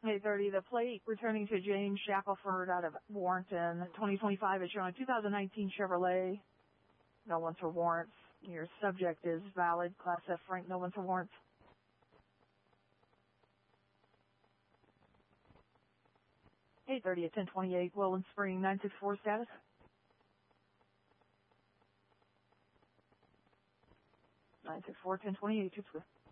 8:30, the plate returning to James Shackelford out of Warrenton. 2025 is showing a 2019 Chevrolet. No one's for warrants. Your subject is valid. Class F Frank, no one's for warrants. 8:30 at 10:28, Welland Spring, 964 status. 964, 10:28, 2